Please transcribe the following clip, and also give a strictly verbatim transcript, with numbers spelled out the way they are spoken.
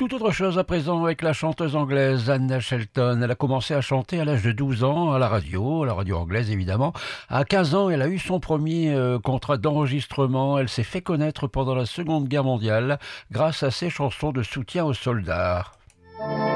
Tout autre chose à présent avec la chanteuse anglaise Anna Shelton. Elle a commencé à chanter à l'âge de douze ans à la radio, à la radio anglaise évidemment. À quinze ans, elle a eu son premier euh, contrat d'enregistrement. Elle s'est fait connaître pendant la Seconde Guerre mondiale grâce à ses chansons de soutien aux soldats.